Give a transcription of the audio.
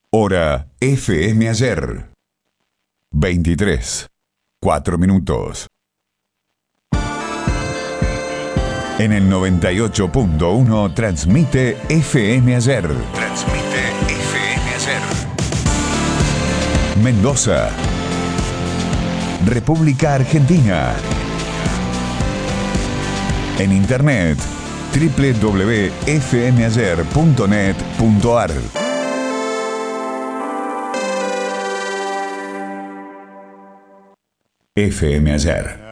Hora FM Ayer. 23, 4 minutos. En el 98.1 transmite FM Ayer. Transmite FM Ayer. Mendoza. República Argentina. En internet www.fmayer.net.ar. FM Ayer.